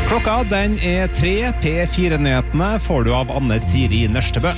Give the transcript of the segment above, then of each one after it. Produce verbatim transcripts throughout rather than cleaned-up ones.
Klokka den er tre, P fire-nyhetene får du av Anne Siri Nørstebø.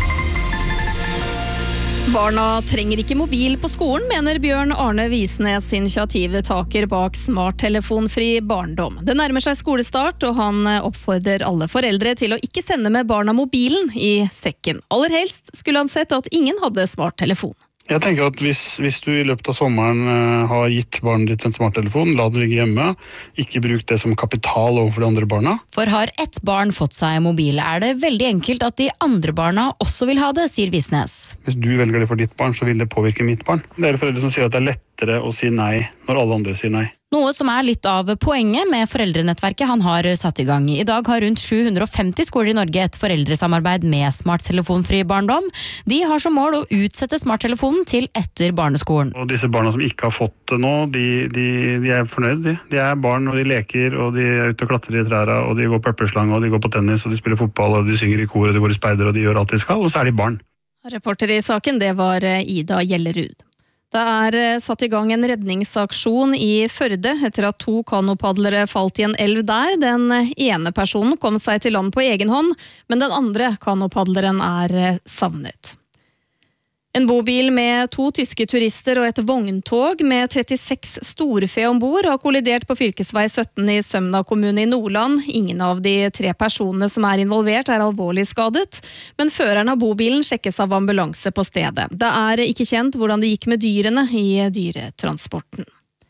Barna trenger ikke mobil på skolen, mener Bjørn Arne Visnes, initiativtaker bak smarttelefonfri barndom. Det nærmer seg skolestart, og han oppfordrer alle foreldre til å ikke sende med barna mobilen i sekken. Aller helst skulle han sett at ingen hadde smarttelefon. Jeg tenker at hvis, hvis du i løpet av sommeren uh, har gitt barnet ditt en smarttelefon, la det ligge hjemme, ikke bruk det som kapital overfor de andre barna. For har ett barn fått seg mobil, er det veldig enkelt at de andre barna også vil ha det, sier Visnes. Hvis du velger det for ditt barn, så vil det påvirke mitt barn. Det er foreldre som sier at det er lettere å si nei når alle andre sier nei. Noe som er litt av poenget med foreldrenettverket han har satt i gang. I dag har rundt sju hundre og femti skoler i Norge et foreldresamarbeid med smarttelefonfri barndom. De har som mål å utsette smarttelefonen til etter barneskolen. Og disse barna som ikke har fått det nå, de, de, de er fornøyd. De. de er barn, og de leker, og de er ute og klatrer i trærne, og de går på epleslang, og de går på tennis, og de spiller fotball, og de synger i kor, og de går i speider, og de gjør alt de skal, og så er de barn. Reporter i saken, det var Ida Gjellerud. Det er satt i gang en redningsaksjon i Førde etter at to kanopadlere falt i en elv der. Den ene personen kom seg til land på egen hånd, men den andre kanopadleren er savnet. En bobil med to tyske turister og et vogntog med trettiseks storfe ombord har kollidert på fylkesvei sytten i Sømna kommune i Nordland. Ingen av de tre personene som er involvert er alvorlig skadet, men føreren av bobilen sjekkes av ambulanse på stedet. Det er ikke kjent hvordan det gikk med dyrene i dyretransporten.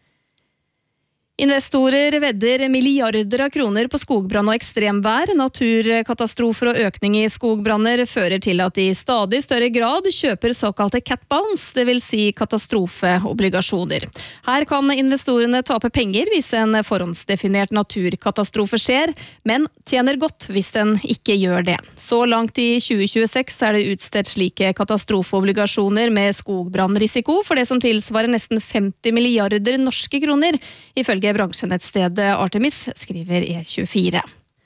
Investorer vedder milliarder av kroner på skogbrann og ekstremvær. Naturkatastrofer og økning i skogbranner fører til at de i stadig større grad kjøper såkalte cat bonds, det vil si katastrofeobligasjoner. Her kan investorene tape penger hvis en forhåndsdefinert naturkatastrofe skjer, men tjener godt hvis den ikke gjør det. Så langt i tjue tjueseks er det utstedt slike katastrofeobligasjoner med skogbrannrisiko for det som tilsvarer nesten femti milliarder norske kroner, ifølge bransjenettstedet Artemis, skriver E tjuefire.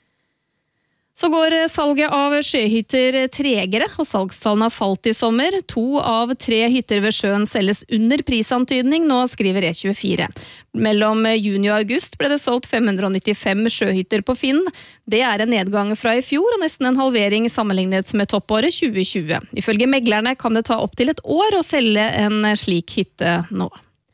Så går salget av sjøhytter tregere, og salgstallene har falt i sommer. To av tre hytter ved sjøen selges under prisantydning, nå skriver E tjuefire. Mellom juni og august ble det solgt fem hundre og nittifem sjøhytter på Finn. Det er en nedgang fra i fjor, og nesten en halvering sammenlignet med toppåret tjue tjue. Ifølge meglerne kan det ta opp til et år å selge en slik hytte nå.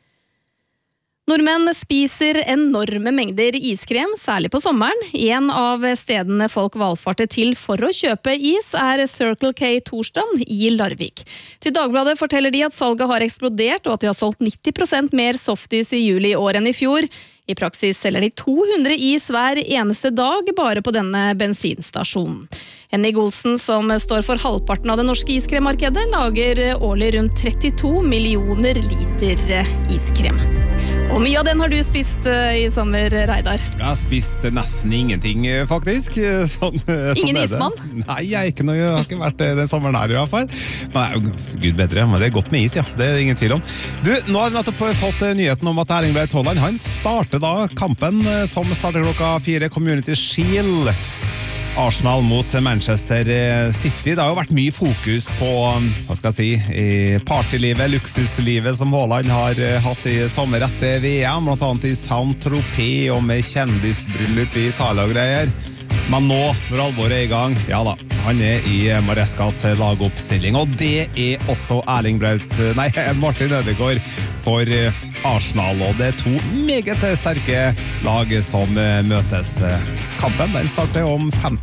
Nordmenn spiser enorme mengder iskrem, særlig på sommeren. En av stedene folk valfarter til for å kjøpe is er Circle K Torstrand i Larvik. Til Dagbladet forteller de at salget har eksplodert, og at de har solgt nitti prosent mer softis i juli i år enn i fjor. I praksis selger de to hundre is hver eneste dag bare på denne bensinstasjonen. Henning Olsen, som står for halvparten av det norske iskremmarkedet, lager årlig rundt trettito millioner liter iskrem. Og mye av den har du spist uh, i sommer, Reidar? Jeg har spist nesten ingenting, faktisk. Sånn, Ingen sånn ismann? Nei, jeg, er ikke noe, jeg har ikke vært den sommeren her i hvert fall. Men det er jo gud bedre, men det er godt med is, ja. Det er ingen tvil om. Du, nå har vi nettopp fått nyheten om at Erling Braut Haaland, han starter da kampen som starter klokka fire, Community Shield. Arsenal mot Manchester City. Det har jo vært mye fokus på, hva skal jeg si, partylivet, luksuslivet som Haaland har hatt i sommer etter V M, blant annet i Saint-Tropez og med kjendisbryllup i Italia og greier. Men nå, når alvoret er i gang, ja da, han er i Marescas lagoppstilling, og det er også Erling Braut, nei, Martin Ødegaard for Arsenal, og det er to meget sterke lag som møtes. Kampen den starter om femti